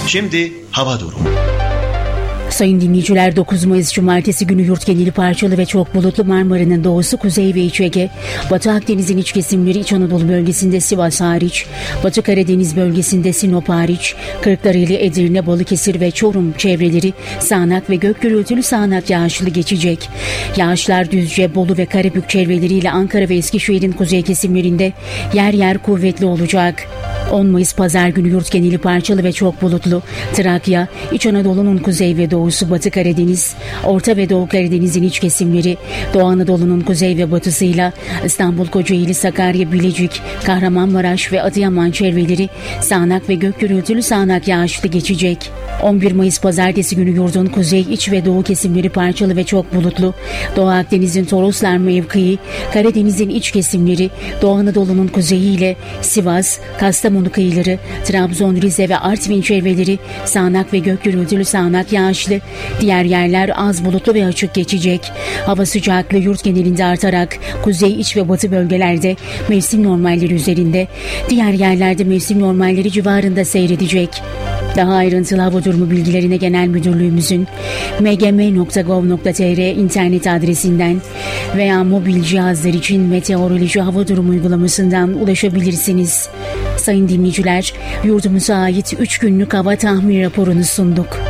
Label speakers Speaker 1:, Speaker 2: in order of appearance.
Speaker 1: Şimdi hava durumu.
Speaker 2: Sayın dinleyiciler, 9 Mayıs Cumartesi günü yurt geneli parçalı ve çok bulutlu. Marmara'nın doğusu, kuzey ve iç Ege, Batı Akdeniz'in iç kesimleri, İç Anadolu bölgesinde Sivas hariç, Batı Karadeniz bölgesinde Sinop hariç, Kırklareli, Edirne, Balıkesir ve Çorum çevreleri sağanak ve gök gürültülü sağanak yağışlı geçecek. Yağışlar Düzce, Bolu ve Karabük çevreleriyle Ankara ve Eskişehir'in kuzey kesimlerinde yer yer kuvvetli olacak. 10 Mayıs Pazar günü yurt geneli parçalı ve çok bulutlu. Trakya, İç Anadolu'nun kuzey ve doğusu, Batı Karadeniz, Orta ve Doğu Karadeniz'in iç kesimleri, Doğu Anadolu'nun kuzey ve batısıyla İstanbul, Kocaeli, Sakarya, Bilecik, Kahramanmaraş ve Adıyaman çevreleri sağanak ve gök gürültülü sağanak yağışlı geçecek. 11 Mayıs Pazartesi günü yurdun kuzey, iç ve doğu kesimleri parçalı ve çok bulutlu. Doğu Akdeniz'in Toroslar mevkii, Karadeniz'in iç kesimleri, Doğu Anadolu'nun kuzeyi ile Sivas, Kastamonu kıyıları, Trabzon, Rize ve Artvin çevreleri sağanak ve gök gürültülü sağanak yağışlı. Diğer yerler az bulutlu ve açık geçecek. Hava sıcaklığı yurt genelinde artarak kuzey, iç ve batı bölgelerde mevsim normalleri üzerinde, diğer yerlerde mevsim normalleri civarında seyredecek. Daha ayrıntılı hava durumu bilgilerine Genel Müdürlüğümüzün mgm.gov.tr internet adresinden veya mobil cihazlar için meteoroloji hava durumu uygulamasından ulaşabilirsiniz. Sayın dinleyiciler, yurdumuza ait 3 günlük hava tahmin raporunu sunduk.